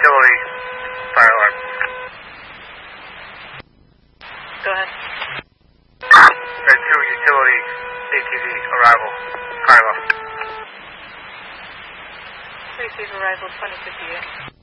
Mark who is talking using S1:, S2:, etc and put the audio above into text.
S1: utility fire alarm.
S2: Go ahead.
S1: Red 2 utility ATV arrival. Carlo.
S2: Receive arrival 2058.